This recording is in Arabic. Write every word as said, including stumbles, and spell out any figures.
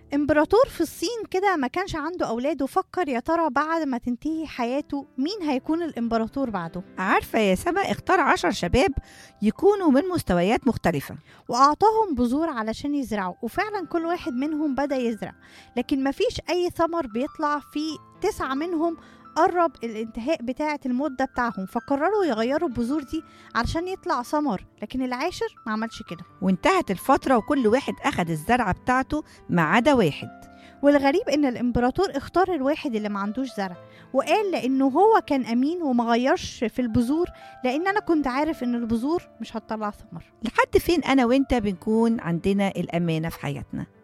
امبراطور في الصين كده ما كانش عنده أولاد، وفكر يا ترى بعد ما تنتهي حياته مين هيكون الامبراطور بعده. عارفة يا سما، اختار عشر شباب يكونوا من مستويات مختلفة. وأعطاهم بذور علشان يزرعوا، وفعلا كل واحد منهم بدأ يزرع، لكن مفيش أي ثمر بيطلع. في تسعة منهم قرب الانتهاء بتاعة المدة بتاعهم، فقرروا يغيروا البذور دي علشان يطلع ثمر، لكن العاشر ما عملش كده. وانتهت الفترة وكل واحد أخد الزرعة بتاعته ما عدا واحد. والغريب ان الامبراطور اختار الواحد اللي ما عندوش زرع، وقال لانه هو كان امين وما غيرش في البذور، لان انا كنت عارف ان البذور مش هتطلع ثمر. لحد فين أنا وإنت بنكون عندنا الأمانة في حياتنا؟